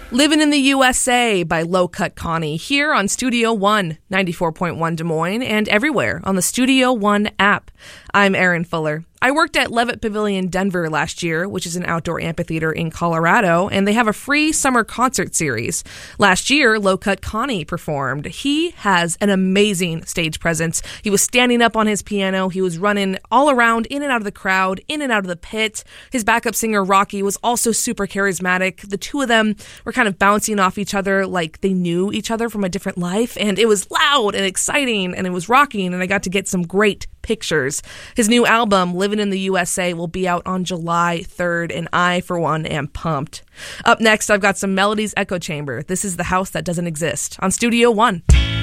Living in the USA by Low Cut Connie here on Studio One, 94.1 Des Moines, and everywhere on the Studio One app. I'm Erin Fuller. I worked at Levitt Pavilion Denver last year, which is an outdoor amphitheater in Colorado, and they have a free summer concert series. Last year, Low Cut Connie performed. He has an amazing stage presence. He was standing up on his piano. He was running all around, in and out of the crowd, in and out of the pit. His backup singer, Rocky, was also super charismatic. The two of them were kind of bouncing off each other like they knew each other from a different life, and it was loud and exciting, and it was rocking, and I got to get some great pictures. His new album, Living in the USA, will be out on July 3rd, and I, for one, am pumped. Up next, I've got some Melodies Echo Chamber. This is The House That Doesn't Exist on Studio One.